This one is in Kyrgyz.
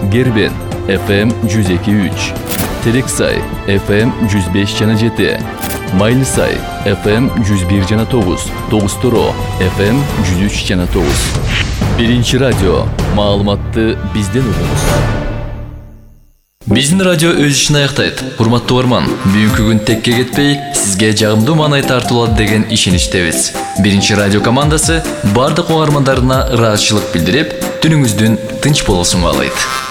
Гербен FM 102.3, Терексай FM 105.7, Майлысай FM 101.9, Тогуз-Торо FM 103.9. Биринчи радио. Маалыматты бизден угуңуз. Биздин радио өз ишин аяктайт. Урматтуу угарман, бүгүнкү күн текке кетпей, сизге жагымдуу маанай тартуулат деген ишеничтебиз. Биринчи радио командасы бардык угармандарына ыраазычылык билдирип, түнүңүздүн тынч болуусун каалайт.